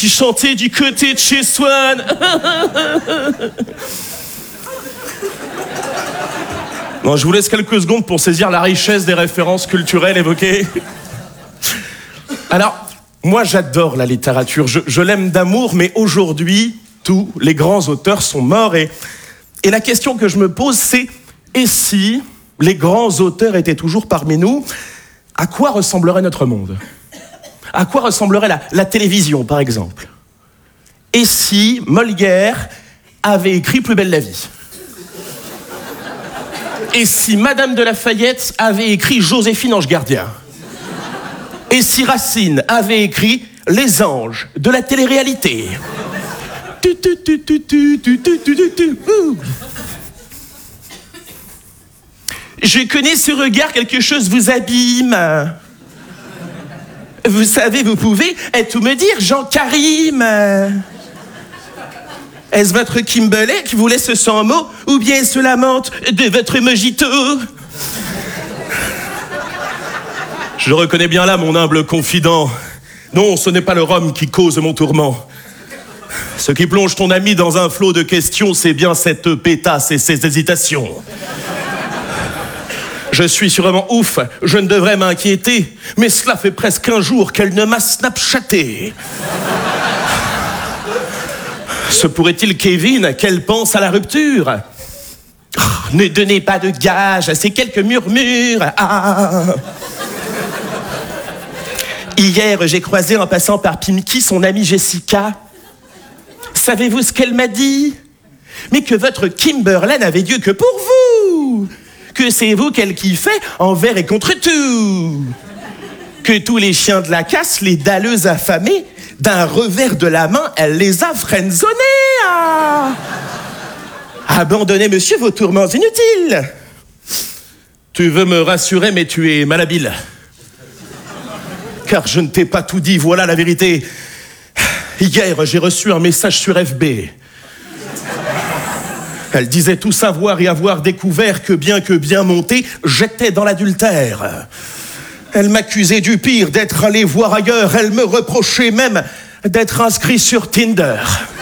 qui chantait du côté de chez Swan. Bon, je vous laisse quelques secondes pour saisir la richesse des références culturelles évoquées. Alors, moi j'adore la littérature, je l'aime d'amour, mais aujourd'hui, tous les grands auteurs sont morts et la question que je me pose, c'est et si les grands auteurs étaient toujours parmi nous, à quoi ressemblerait notre monde ? À quoi ressemblerait la télévision, par exemple ? Et si Molière avait écrit Plus belle la vie ? Et si Madame de Lafayette avait écrit Joséphine Ange Gardien ? Et si Racine avait écrit Les anges de la télé-réalité ? Je connais ce regard, quelque chose vous abîme. Vous savez, vous pouvez tout me dire, Jean Karim. Est-ce votre Kimberley qui vous laisse sans mots, ou bien se lamente de votre mojito ? Je reconnais bien là mon humble confident. Non, ce n'est pas le rhum qui cause mon tourment. Ce qui plonge ton ami dans un flot de questions, c'est bien cette pétasse et ses hésitations. Je suis sûrement ouf, je ne devrais m'inquiéter, mais cela fait presque un jour qu'elle ne m'a snapchaté. Se pourrait-il, Kevin, qu'elle pense à la rupture ? Oh, ne donnez pas de gage, c'est quelques murmures. Ah. Hier, j'ai croisé en passant par Pimki son amie Jessica. Savez-vous ce qu'elle m'a dit ? Mais que votre Kimberley n'avait Dieu que pour vous. Que c'est vous qu'elle kiffait envers et contre tout. Que tous les chiens de la casse, les dalleuses affamées, d'un revers de la main, elle les a friendzonnés. Ah. Abandonnez, monsieur, vos tourments inutiles. Tu veux me rassurer, mais tu es malhabile. Car je ne t'ai pas tout dit, voilà la vérité. Hier, j'ai reçu un message sur FB. Elle disait tout savoir et avoir découvert que bien monté, j'étais dans l'adultère. Elle m'accusait du pire, d'être allé voir ailleurs. Elle me reprochait même d'être inscrit sur Tinder.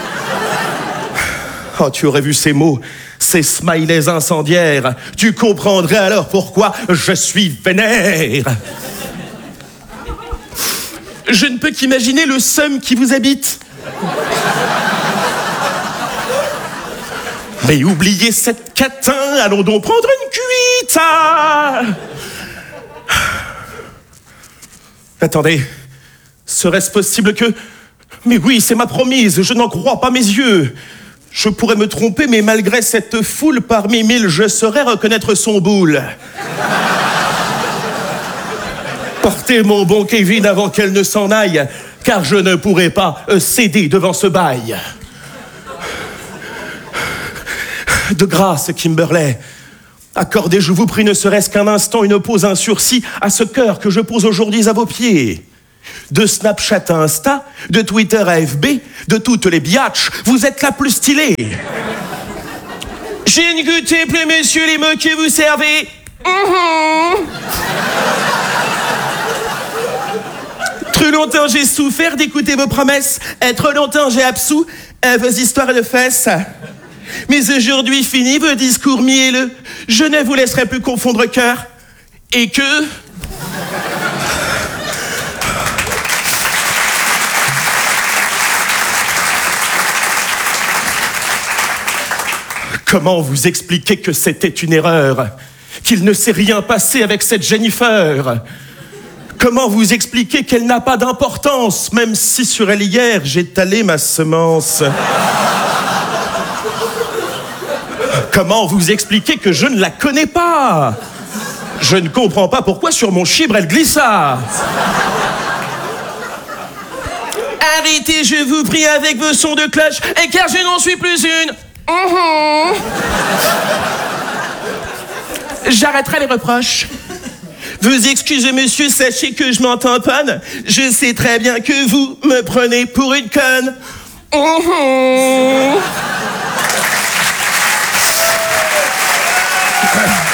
Oh, tu aurais vu ces mots, ces smileys incendiaires. Tu comprendrais alors pourquoi je suis vénère. Je ne peux qu'imaginer le seum qui vous habite. Mais oubliez cette catin, allons donc prendre une cuite. Attendez, serait-ce possible que... Mais oui, c'est ma promise, je n'en crois pas mes yeux. Je pourrais me tromper, mais malgré cette foule, parmi mille, je saurais reconnaître son boule. Portez mon bon Kevin avant qu'elle ne s'en aille, car je ne pourrai pas céder devant ce bail. De grâce, Kimberley, accordez, je vous prie, ne serait-ce qu'un instant une pause, un sursis à ce cœur que je pose aujourd'hui à vos pieds. De Snapchat à Insta, de Twitter à FB, de toutes les biatches, vous êtes la plus stylée. Je ne goûtais plus, messieurs, les mots que vous servez. Trop longtemps j'ai souffert d'écouter vos promesses, et trop longtemps j'ai absous vos histoires de fesses. Mais aujourd'hui, fini vos discours mielleux, je ne vous laisserai plus confondre cœur et que... Comment vous expliquer que c'était une erreur, qu'il ne s'est rien passé avec cette Jennifer ? Comment vous expliquer qu'elle n'a pas d'importance, même si sur elle hier j'étalais ma semence ? Comment vous expliquer que je ne la connais pas ? Je ne comprends pas pourquoi sur mon chibre elle glissa. Arrêtez, je vous prie, avec vos sons de cloche, car je n'en suis plus une. J'arrêterai les reproches. Vous excusez, monsieur, sachez que je m'en tamponne. Je sais très bien que vous me prenez pour une conne.